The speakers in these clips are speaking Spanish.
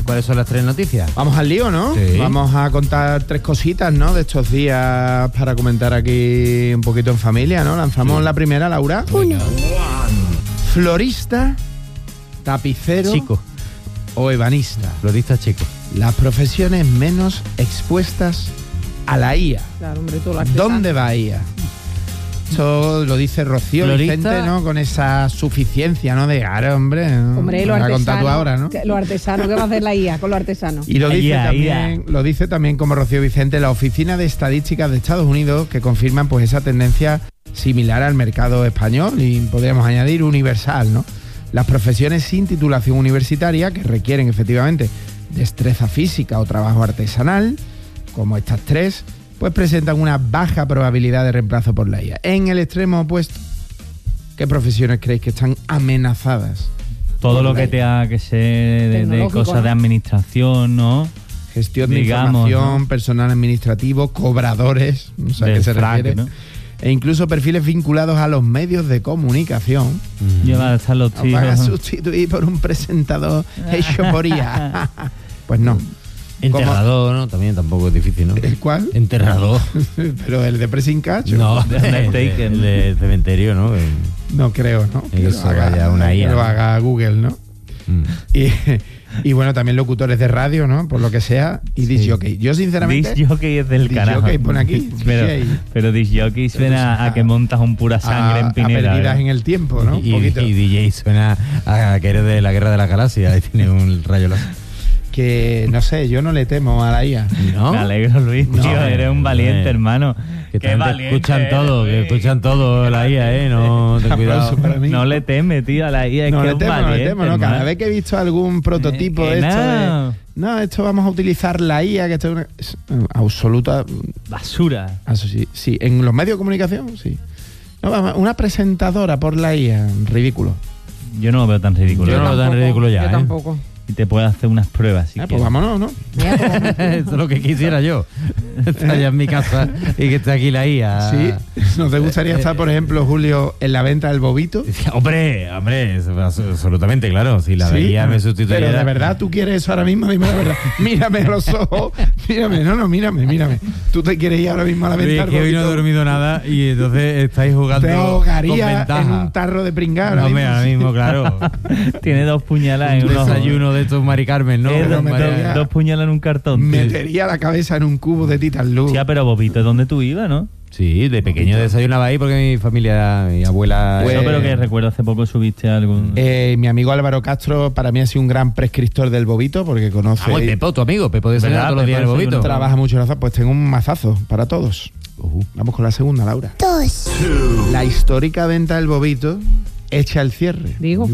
¿Cuáles son las 3 noticias? Vamos al lío, ¿no? Sí. Vamos a contar 3 cositas, ¿no? De estos días para comentar aquí un poquito en familia, ¿no? Lanzamos la primera, Laura. Florista, tapicero Chico. o ebanista. Florista chico. Las profesiones menos expuestas a la IA. Claro, hombre, todo lo artesano. ¿Dónde va IA? Esto lo dice Rocío Florista. Vicente, ¿no? Con esa suficiencia, ¿no? De cara, hombre. ¿no? Hombre, lo Me vas a contar tú artesano. ahora, ¿no? Lo artesano, ¿qué va a hacer la IA con lo artesano? Y lo dice, IA. también, lo dice también como Rocío Vicente, la Oficina de Estadísticas de Estados Unidos, que confirman pues esa tendencia similar al mercado español y podríamos añadir universal, ¿no? Las profesiones sin titulación universitaria, que requieren efectivamente destreza física o trabajo artesanal, como estas 3, pues presentan una baja probabilidad de reemplazo por la IA. En el extremo opuesto, ¿qué profesiones creéis que están amenazadas? Todo lo que tenga que ser de Tecnológico, cosas ¿no? de administración, ¿no? Gestión de Digamos, información, ¿no? personal administrativo, cobradores, no sé a qué Del se frac, refiere, ¿no? e incluso perfiles vinculados a los medios de comunicación. Lleva a estar los Nos van a tíos. sustituir por un presentador hecho por IA. Pues no. Enterrador, ¿no? También tampoco es difícil, ¿no? ¿El cual? Enterrador. Pero el de Pressing Catch. No, De Undertaker, el del cementerio, ¿no? No creo, ¿no? Eso vaya una IA, Que lo ¿no? haga Google, ¿no? Y bueno, también locutores de radio, ¿no? Por lo que sea. Y disc jockey. Yo sinceramente... Disc jockey es del Disc carajo. jockey pone aquí. Pero disc jockey suena a que montas un pura sangre en Pineda. A perdidas ¿eh? en el tiempo, ¿no? Un poquito. Y DJ suena a que eres de la Guerra de la Galaxia. Ahí tiene un rayo láser. Que, no sé, yo no le temo a la IA. ¿No? Me alegro, Luis, No, tío, eres un valiente, hombre. hermano. Que Qué también te valiente escuchan eres, todo, que Luis. escuchan todo la IA, no, ten cuidado. Aplauso para mí. No le teme, tío, a la IA. Es No que le es un temo, no le valiente, temo, ¿no? Cada hermano. vez que he visto algún prototipo Que de esto no. de... No, esto vamos a utilizar la IA, que esto es absoluta... Basura. Sí, en los medios de comunicación, sí. No, vamos, una presentadora por la IA, ridículo. Yo no lo veo tan ridículo. Yo no lo veo tan Tampoco, ridículo ya, Yo ¿eh? tampoco. Y te puedo hacer unas pruebas. Si Pues quieres. vámonos, ¿no? Mira, Eso es lo que quisiera yo. Estar allá en mi casa y que esté aquí la IA. Sí. ¿No te gustaría estar, por ejemplo, Julio, en la venta del bobito? Hombre, absolutamente, claro. Si la Sí, IA me sustituyera. Pero de verdad, ¿tú quieres eso ahora mismo? Dime la verdad. Mírame a los ojos. Mírame, mírame. ¿Tú te quieres ir ahora mismo a la venta Es del que hoy no he bobito? dormido nada y entonces estáis jugando Te con ahogaría ventaja. en un tarro de pringado. No, hombre, ahora mismo, claro. Tiene 2 puñaladas en Un un ojo. desayuno de estos Mari Carmen, ¿no? Pero Dos- me María- tenía- dos puñaladas en un cartón. tío. Metería la cabeza en un cubo de Titan Luz. Sí, pero Bobito, ¿dónde tú ibas, no? Sí, de pequeño desayunaba ahí porque mi familia, mi abuela... Pues- Eso, pero que recuerdo hace poco subiste algún... Mi amigo Álvaro Castro para mí ha sido un gran prescriptor del bobito porque conoce... Ah, bueno, Pepo, tu amigo. Pepo desayuna ¿Verdad? todos los días el Pepo bobito. desayuna. trabaja mucho en la zona. Pues tengo un mazazo para todos. Vamos con la segunda, Laura. 2. La histórica venta del bobito echa el cierre. Digo.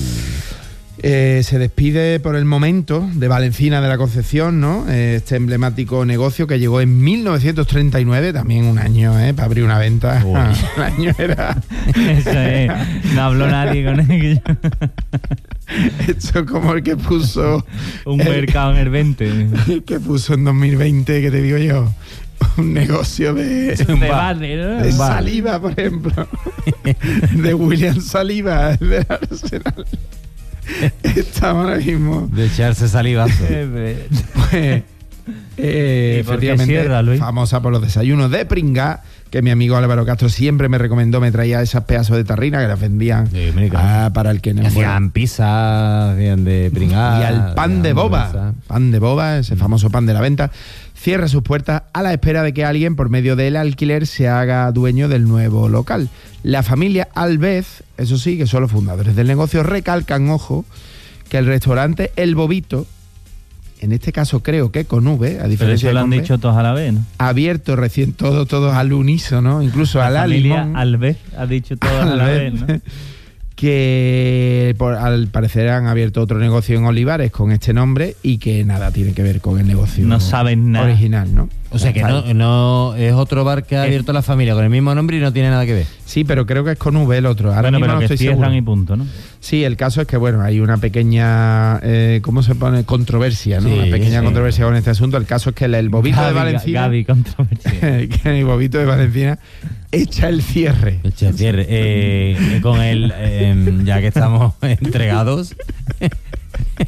Se despide por el momento de Valencina de la Concepción, ¿no? Este emblemático negocio que llegó en 1939, también un año, para abrir una venta. Un año era... Eso es. No habló nadie con él. Esto es como el que puso... Un mercado en el 20. El que puso en 2020, que te digo yo, un negocio de... Un debate, ¿no? De Saliva, por ejemplo. De William Saliva, el del Arsenal. Estamos ahora mismo. De echarse salivazo. Pues, ¿Y por qué efectivamente, cierra, Luis? famosa por los desayunos de pringá, que mi amigo Álvaro Castro siempre me recomendó, me traía esas pedazos de tarrina que las vendían Sí, americano. para el que no Hacían pizza, hacían de pringada. y al pan de boba. Pan de boba, ese famoso pan de la venta, cierra sus puertas a la espera de que alguien, por medio del alquiler, se haga dueño del nuevo local. La familia Alvez, eso sí, que son los fundadores del negocio, recalcan, ojo, que el restaurante El Bobito, en este caso creo que con V, a Pero diferencia eso de lo han con B, dicho todos a la vez, ¿no? abierto recién todos al unísono, incluso La al familia limón, Alves ha dicho todos a la vez, ¿no? que al parecer han abierto otro negocio en Olivares con este nombre y que nada tiene que ver con el negocio No saben nada. original, ¿no? O sea que no es otro bar que ha abierto la familia con el mismo nombre y no tiene nada que ver. Sí, pero creo que es con V el otro. Ahora Bueno, mismo pero no que estoy cierran seguro. y punto, ¿no? Sí, el caso es que, bueno, hay una pequeña, ¿cómo se pone? Controversia, ¿no? Sí, una pequeña sí. controversia con este asunto. El caso es que el Bobito de Valencina, Gaby, controversia. que el Bobito de Valencina echa el cierre. Echa el cierre. Con el, ya que estamos entregados,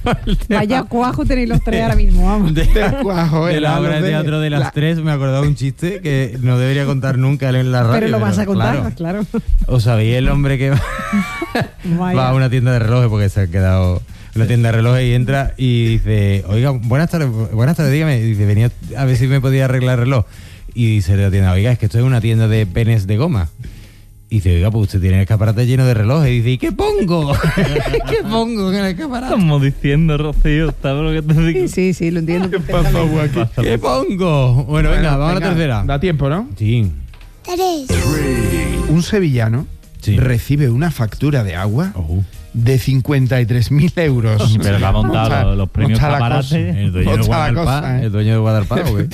Vaya cuajo tenéis los tres ahora mismo, vamos. De cuajo, la helado obra de de- teatro de las la- 3 me acordaba un chiste que no debería contar nunca en la radio. Pero lo vas a contar, claro. claro. ¿Os sabéis el hombre que Vaya. va a una tienda de relojes porque se ha quedado en una tienda de relojes y entra y dice, oiga, buenas tardes, dígame. Y dice, venía a ver si me podía arreglar el reloj. Y dice de la tienda, oiga, es que esto es una tienda de penes de goma. Y dice, oiga, pues usted tiene el escaparate lleno de relojes. Y dice, ¿y qué pongo? ¿Qué pongo en el escaparate? Estamos diciendo, Rocío, ¿sabes lo que te digo? Sí, lo entiendo. ¿Qué pasó, Joaquín? ¿Qué pongo? Bueno, venga, vamos a la venga, tercera. Da tiempo, ¿no? Sí. Un sevillano Sí. recibe una factura de agua Ojo. de 53.000 euros. Pero que ha montado Monta- los premios monta la Caparate. cosa. El dueño de Otra Guadalpá, cosa, ¿eh? el dueño de Guadalpá, ¿o qué?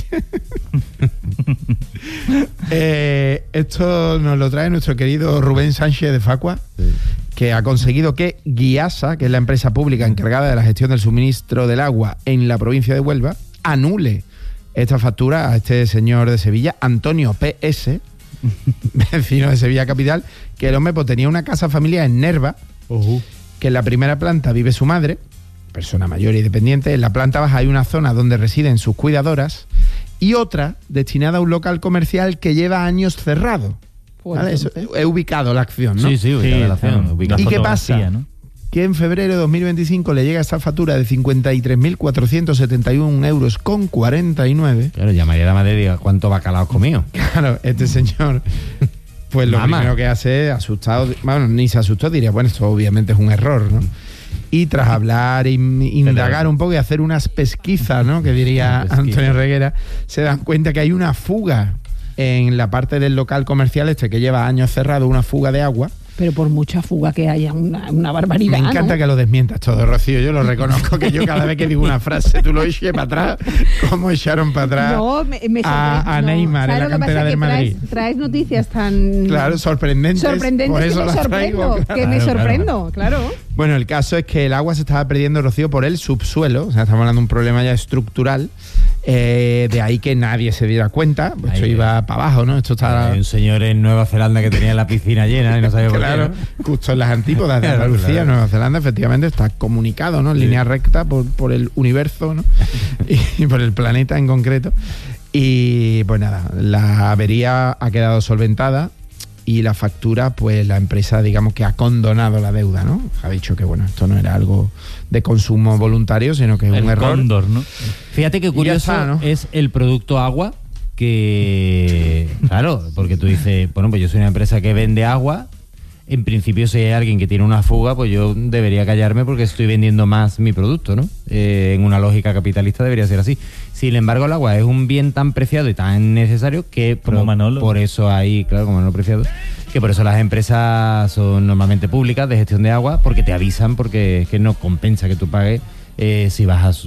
Esto nos lo trae nuestro querido Rubén Sánchez de Facua, que ha conseguido que Guiasa, que es la empresa pública encargada de la gestión del suministro del agua en la provincia de Huelva, anule esta factura a este señor de Sevilla, Antonio PS, vecino de Sevilla Capital, que el hombre pues, tenía una casa familiar en Nerva, que en la primera planta vive su madre, persona mayor y dependiente. En la planta baja hay una zona donde residen sus cuidadoras y otra destinada a un local comercial que lleva años cerrado. Pues ¿Vale? Eso, entonces. he ubicado la acción, ¿no? Sí, ubicada la acción, ubicada. ¿Y qué fotografía, pasa? ¿no? Que en febrero de 2025 le llega esta factura de 53.471 euros con 49. Claro, llamaría a la madre y diga, ¿cuánto bacalao has comido? Claro, este señor, pues lo Mamá. primero que hace, asustado, bueno, ni se asustó, diría, bueno, esto obviamente es un error, ¿no? Y tras hablar, indagar un poco y hacer unas pesquisas, ¿no? Que diría Pesquisa. Antonio Reguera, se dan cuenta que hay una fuga en la parte del local comercial este que lleva años cerrado, una fuga de agua. Pero por mucha fuga que haya, una barbaridad. Me encanta ¿no? que lo desmientas todo, Rocío. Yo lo reconozco, que yo cada vez que digo una frase, tú lo eches para atrás, como echaron para atrás No, me a no. Neymar en ¿Sabes la lo que cantera pasa? del Que Madrid. traes noticias tan Claro, sorprendentes. sorprendentes por que eso me las sorprendo. traigo, claro. Que me Claro, sorprendo, claro. Bueno, el caso es que el agua se estaba perdiendo, Rocío, por el subsuelo. O sea, estamos hablando de un problema ya estructural. De ahí que nadie se diera cuenta. Pues esto Ahí, iba para abajo, ¿no? Esto estaba... Hay un señor en Nueva Zelanda que tenía la piscina llena y no sabía Claro, por qué, ¿no? justo en las antípodas de Claro, Andalucía, claro. Nueva Zelanda, efectivamente está comunicado, ¿no? En Sí. línea recta por el universo, ¿no? y por el planeta en concreto. Y pues nada, la avería ha quedado solventada y la factura, pues la empresa, digamos que ha condonado la deuda, ¿no? Ha dicho que, bueno, esto no era algo de consumo voluntario, sino que es un El error. cóndor, ¿no? Fíjate que curioso está, ¿no? es el producto agua que... Claro, porque tú dices, bueno, pues yo soy una empresa que vende agua. En principio, si hay alguien que tiene una fuga, pues yo debería callarme porque estoy vendiendo más mi producto, ¿no? En una lógica capitalista debería ser así. Sin embargo, el agua es un bien tan preciado y tan necesario que Como Manolo. por eso hay, claro, como Manolo Preciado, que por eso las empresas son normalmente públicas de gestión de agua, porque te avisan, porque es que no compensa que tú pagues si vas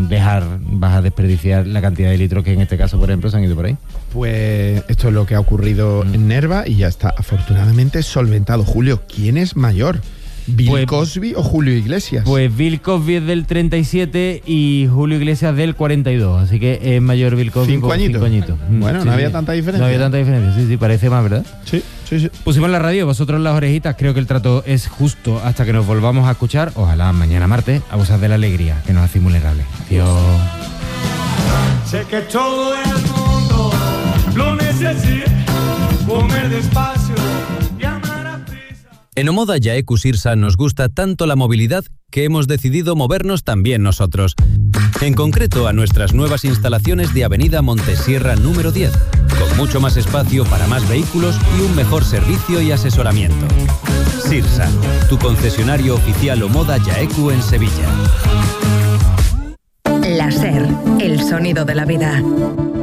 a desperdiciar la cantidad de litros que en este caso, por ejemplo, se han ido por ahí. Pues esto es lo que ha ocurrido en Nerva y ya está afortunadamente solventado. Julio, ¿quién es mayor? ¿Bill Pues- Cosby o Julio Iglesias? Pues Bill Cosby es del 37 y Julio Iglesias del 42, así que es mayor Bill Cosby. 5 por añitos. 5 añitos. Bueno, no había tanta diferencia. No había tanta diferencia, sí, parece más, ¿verdad? Sí, sí, sí. Pusimos la radio, vosotros las orejitas, creo que el trato es justo hasta que nos volvamos a escuchar, ojalá mañana martes, a Abusar de la Alegría, que nos hace vulnerables. Adiós. Sé que todo el mundo lo necesita, comer despacio y amar a prisa. En Omoda Jaeku Sirsa nos gusta tanto la movilidad que hemos decidido movernos también nosotros. En concreto a nuestras nuevas instalaciones de Avenida Montesierra número 10, con mucho más espacio para más vehículos y un mejor servicio y asesoramiento. Sirsa, tu concesionario oficial Omoda Jaeku en Sevilla. La SER, el sonido de la vida.